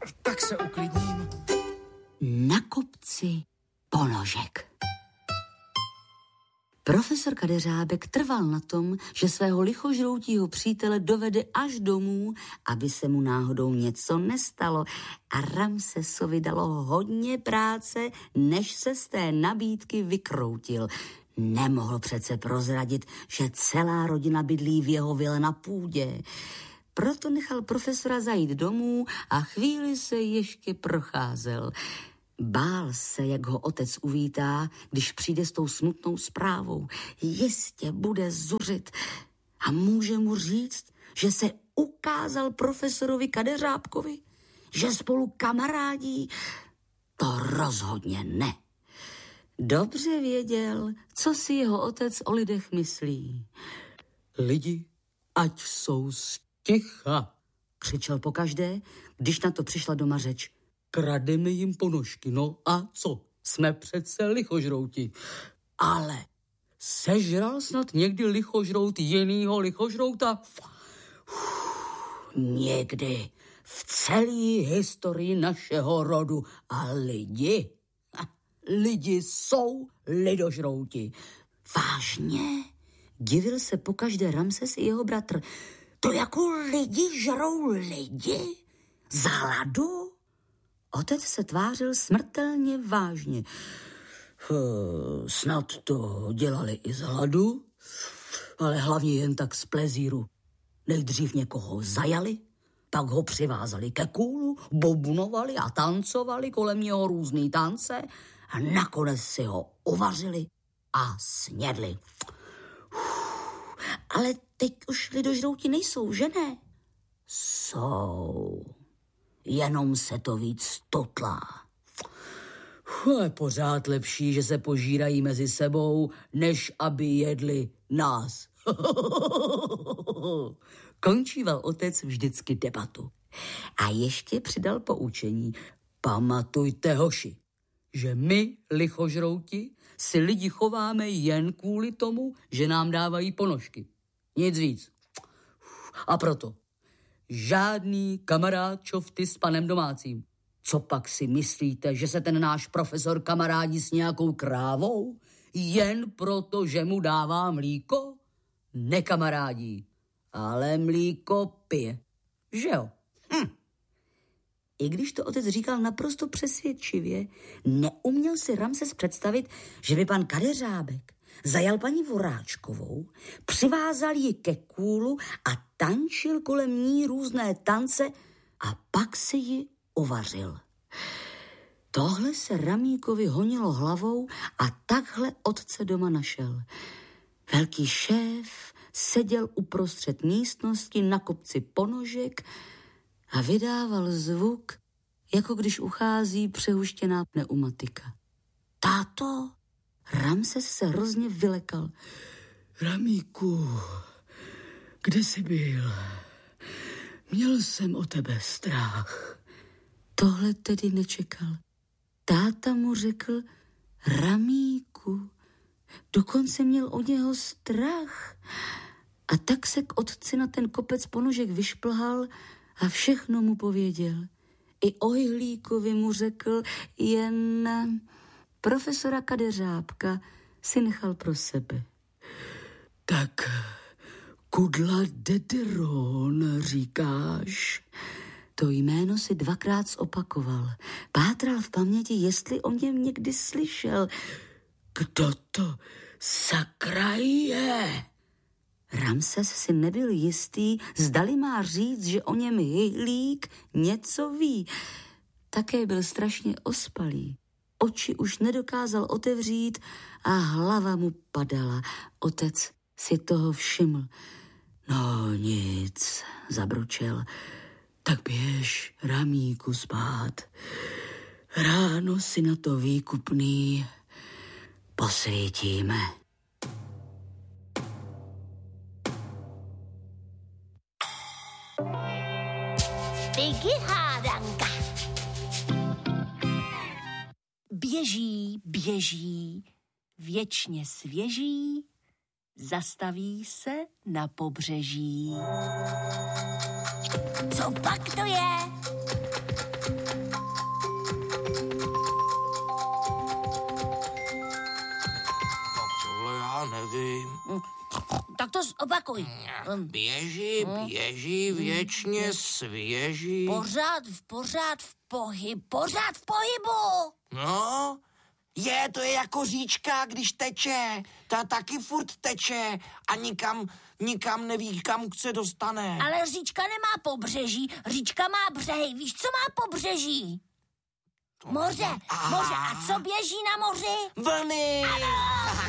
Tak se uklidním. Na kopci ponožek. Profesor Kadeřábek trval na tom, že svého lichožroutího přítele dovede až domů, aby se mu náhodou něco nestalo. A Ramsesovi dalo hodně práce, než se z té nabídky vykroutil. Nemohl přece prozradit, že celá rodina bydlí v jeho vile na půdě. Proto nechal profesora zajít domů a chvíli se ještě procházel. Bál se, jak ho otec uvítá, když přijde s tou smutnou zprávou. Jistě bude zuřit a může mu říct, že se ukázal profesorovi Kadeřábkovi, že spolu kamarádí. To rozhodně ne. Dobře věděl, co si jeho otec o lidech myslí. Lidi, ať jsou sticha, křičel pokaždé, když na to přišla doma řeč. Krademe jim ponožky, no a co? Jsme přece lichožrouti. Ale sežral snad někdy lichožrout jinýho lichožrouta? Někdy v celé historii našeho rodu. A lidi jsou lidožrouti. Vážně? Divil se pokaždé Ramses i jeho bratr. To jako lidi žrou lidi? Za hladu? Otec se tvářil smrtelně vážně. Snad to dělali i z hladu, ale hlavně jen tak z plezíru. Nejdřív někoho zajali, pak ho přivázali ke kůlu, bobnovali a tancovali kolem něho různý tance a nakonec si ho uvařili a snědli. Ale teď už lidožrouti nejsou, že ne? Jsou. Jenom se to víc tutlá. Je pořád lepší, že se požírají mezi sebou, než aby jedli nás. Končíval otec vždycky debatu. A ještě přidal poučení. Pamatujte, hoši, že my, lichožrouti, si lidi chováme jen kvůli tomu, že nám dávají ponožky. Nic víc. A proto žádný kamarádčovty s panem domácím. Co pak si myslíte, že se ten náš profesor kamarádí s nějakou krávou? Jen proto, že mu dává mlíko? Nekamarádí, ale mlíko pije. Že jo? I když to otec říkal naprosto přesvědčivě, neuměl si Ramses představit, že by pan Kadeřábek zajal paní Voráčkovou, přivázal ji ke kůlu a tančil kolem ní různé tance a pak si ji uvařil. Tohle se Ramíkovi honilo hlavou a takhle otce doma našel. Velký šéf seděl uprostřed místnosti na kopci ponožek a vydával zvuk, jako když uchází přehuštěná pneumatika. Táto? Ramses se hrozně vylekal. Ramíku, kde jsi byl? Měl jsem o tebe strach. Tohle tedy nečekal. Táta mu řekl Ramíku. Dokonce měl od něho strach. A tak se k otci na ten kopec ponožek vyšplhal a všechno mu pověděl. I o Hyhlíkovi mu řekl, jen profesora Kadeřábka si nechal pro sebe. Tak Kudla Dederon říkáš? To jméno si dvakrát zopakoval. Pátral v paměti, jestli o něm někdy slyšel. Kdo to sakra je? Ramses si nebyl jistý, zdali má říct, že o něm Hyhlík něco ví. Také byl strašně ospalý. Oči už nedokázal otevřít a hlava mu padala. Otec si toho všiml. No nic, zabručel. Tak běž, Ramíku, spát. Ráno si na to výkupný posvítíme. Piggy hádanka. Běží, věčně svěží, zastaví se na pobřeží. Co pak to je? nevím. Tak to opakuj. Běží, věčně svěží. Pořád v pohybu. No, to je jako říčka, když teče. Ta taky furt teče a nikam neví, kam se dostane. Ale říčka nemá pobřeží, říčka má břehy. Víš, co má pobřeží? Moře. A co běží na moři? Vlny. Ano!